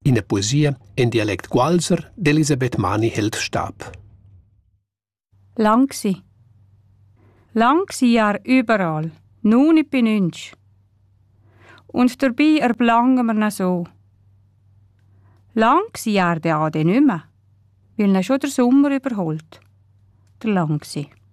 In der Poesie in Dialekt Gualser d'Elisabeth Mani hält Stab. Lang gsi. Lang gsi er überall, nur nicht bei nünsch. Und dabei erblangen wir na so. Lang gsi er de ade nimmer, weil na schon der Sommer überholt. Der lang gsi.